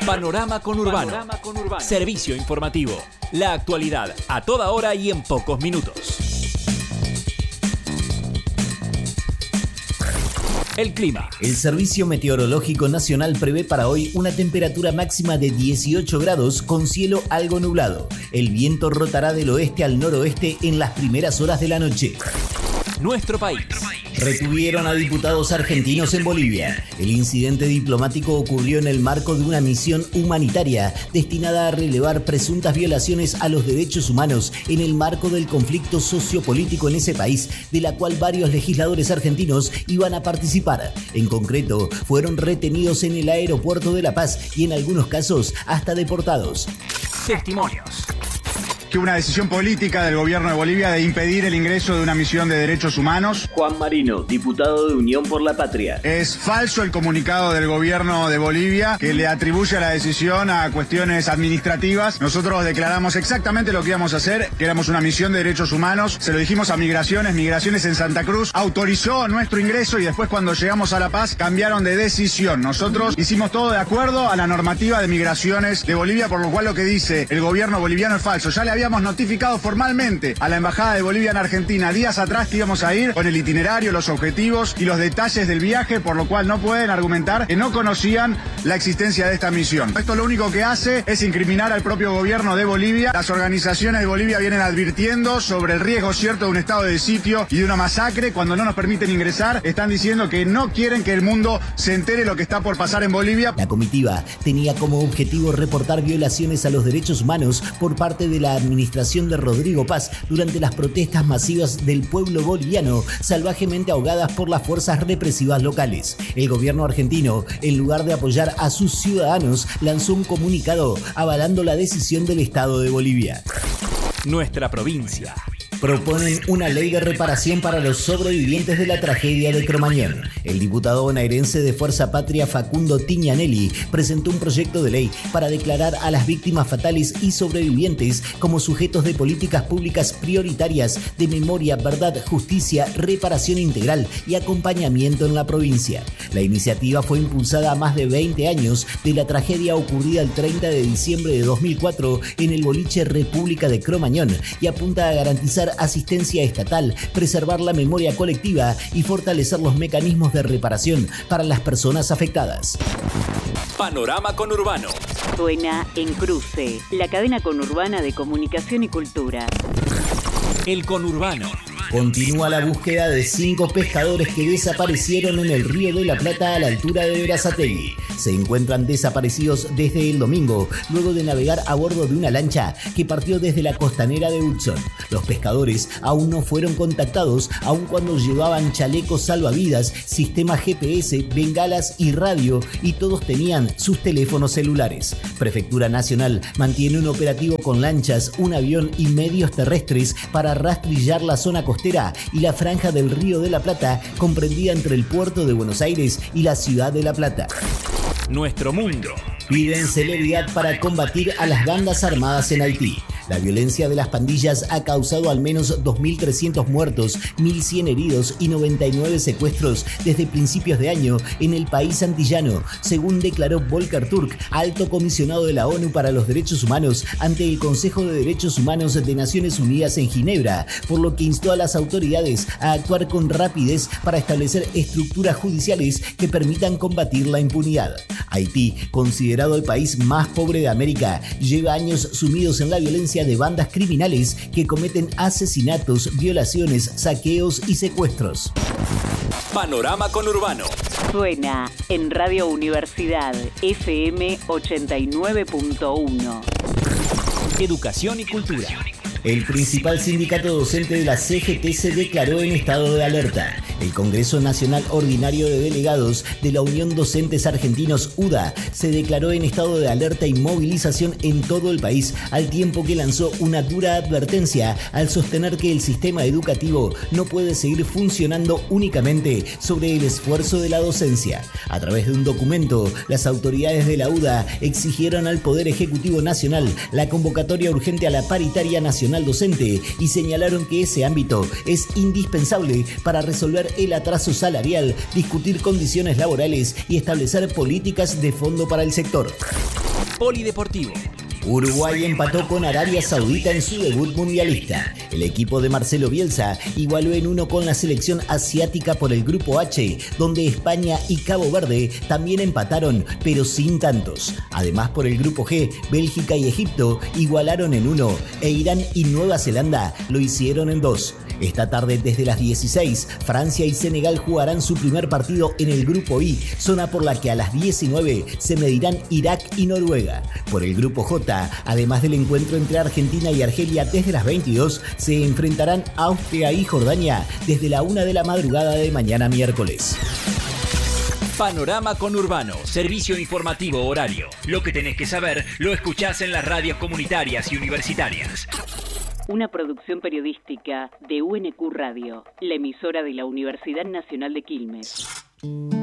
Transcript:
Panorama Conurbano. Servicio informativo. La actualidad a toda hora y en pocos minutos. El clima. El Servicio Meteorológico Nacional prevé para hoy una temperatura máxima de 18 grados con cielo algo nublado. El viento rotará del oeste al noroeste en las primeras horas de la noche. Nuestro país. Retuvieron a diputados argentinos en Bolivia. El incidente diplomático ocurrió en el marco de una misión humanitaria destinada a relevar presuntas violaciones a los derechos humanos en el marco del conflicto sociopolítico en ese país, de la cual varios legisladores argentinos iban a participar. En concreto, fueron retenidos en el aeropuerto de La Paz y en algunos casos hasta deportados. Testimonios. Que una decisión política del gobierno de Bolivia de impedir el ingreso de una misión de derechos humanos. Juan Marino, diputado de Unión por la Patria. Es falso el comunicado del gobierno de Bolivia que le atribuye la decisión a cuestiones administrativas. Nosotros declaramos exactamente lo que íbamos a hacer, que éramos una misión de derechos humanos. Se lo dijimos a Migraciones en Santa Cruz. Autorizó nuestro ingreso y después cuando llegamos a La Paz cambiaron de decisión. Nosotros hicimos todo de acuerdo a la normativa de Migraciones de Bolivia, por lo cual lo que dice el gobierno boliviano es falso. Ya le habíamos notificado formalmente a la Embajada de Bolivia en Argentina días atrás que íbamos a ir con el itinerario, los objetivos y los detalles del viaje, por lo cual no pueden argumentar que no conocían la existencia de esta misión. Esto lo único que hace es incriminar al propio gobierno de Bolivia. Las organizaciones de Bolivia vienen advirtiendo sobre el riesgo cierto de un estado de sitio y de una masacre. Cuando no nos permiten ingresar, están diciendo que no quieren que el mundo se entere lo que está por pasar en Bolivia. La comitiva tenía como objetivo reportar violaciones a los derechos humanos por parte de la administración de Rodrigo Paz durante las protestas masivas del pueblo boliviano, salvajemente ahogadas por las fuerzas represivas locales. El gobierno argentino, en lugar de apoyar a sus ciudadanos, lanzó un comunicado avalando la decisión del Estado de Bolivia. Nuestra provincia. Proponen una ley de reparación para los sobrevivientes de la tragedia de Cromañón. El diputado bonaerense de Fuerza Patria Facundo Tignanelli presentó un proyecto de ley para declarar a las víctimas fatales y sobrevivientes como sujetos de políticas públicas prioritarias de memoria, verdad, justicia, reparación integral y acompañamiento en la provincia. La iniciativa fue impulsada a más de 20 años de la tragedia ocurrida el 30 de diciembre de 2004 en el boliche República de Cromañón y apunta a garantizar asistencia estatal, preservar la memoria colectiva y fortalecer los mecanismos de reparación para las personas afectadas. Panorama Conurbano. Suena en Cruce, la cadena conurbana de comunicación y cultura. El Conurbano. Continúa la búsqueda de 5 pescadores que desaparecieron en el Río de la Plata a la altura de Berazategui. Se encuentran desaparecidos desde el domingo, luego de navegar a bordo de una lancha que partió desde la costanera de Hudson. Los pescadores aún no fueron contactados, aun cuando llevaban chalecos salvavidas, sistema GPS, bengalas y radio, y todos tenían sus teléfonos celulares. Prefectura Nacional mantiene un operativo con lanchas, un avión y medios terrestres para rastrillar la zona costera y la franja del Río de la Plata, comprendida entre el puerto de Buenos Aires y la ciudad de La Plata. Nuestro mundo. Piden celeridad para combatir a las bandas armadas en Haití. La violencia de las pandillas ha causado al menos 2.300 muertos, 1.100 heridos y 99 secuestros desde principios de año en el país antillano, según declaró Volker Turk, alto comisionado de la ONU para los Derechos Humanos, ante el Consejo de Derechos Humanos de Naciones Unidas en Ginebra, por lo que instó a las autoridades a actuar con rapidez para establecer estructuras judiciales que permitan combatir la impunidad. Haití, considerado el país más pobre de América, lleva años sumidos en la violencia de bandas criminales que cometen asesinatos, violaciones, saqueos y secuestros. Panorama Conurbano. Suena en Radio Universidad FM 89.1. Educación y cultura. El principal sindicato docente de la CGT se declaró en estado de alerta. El Congreso Nacional Ordinario de Delegados de la Unión Docentes Argentinos UDA se declaró en estado de alerta y movilización en todo el país, al tiempo que lanzó una dura advertencia al sostener que el sistema educativo no puede seguir funcionando únicamente sobre el esfuerzo de la docencia. A través de un documento, las autoridades de la UDA exigieron al Poder Ejecutivo Nacional la convocatoria urgente a la paritaria nacional docente y señalaron que ese ámbito es indispensable para resolver el atraso salarial, discutir condiciones laborales y establecer políticas de fondo para el sector. polideportivo. Uruguay empató con Arabia Saudita en su debut mundialista. El equipo de Marcelo Bielsa igualó en 1 con la selección asiática por el grupo H, donde España y Cabo Verde también empataron, pero sin tantos. Además, por el grupo G, Bélgica y Egipto igualaron en 1 e Irán y Nueva Zelanda lo hicieron en 2. Esta tarde desde las 16, Francia y Senegal jugarán su primer partido en el grupo I, zona por la que a las 19 se medirán Irak y Noruega. Por el grupo J, además del encuentro entre Argentina y Argelia desde las 22, se enfrentarán Austria y Jordania desde la 1 de la madrugada de mañana miércoles. Panorama Conurbano, servicio informativo horario. Lo que tenés que saber lo escuchás en las radios comunitarias y universitarias. Una producción periodística de UNQ Radio, la emisora de la Universidad Nacional de Quilmes.